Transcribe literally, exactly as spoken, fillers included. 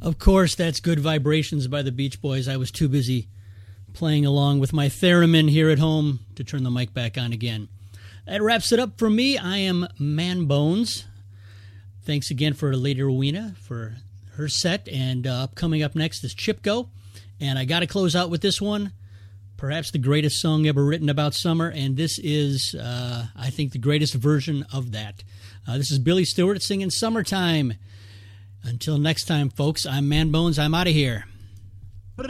Of course, that's Good Vibrations by the Beach Boys. I was too busy playing along with my theremin here at home to turn the mic back on again. That wraps it up for me. I am Man Bones. Thanks again for Lady Rowena for her set. And uh, coming up next is Chipko. And I got to close out with this one. Perhaps the greatest song ever written about summer. And this is, uh, I think, the greatest version of that. Uh, this is Billy Stewart singing Summertime. Until next time, folks, I'm Man Bones. I'm out of here.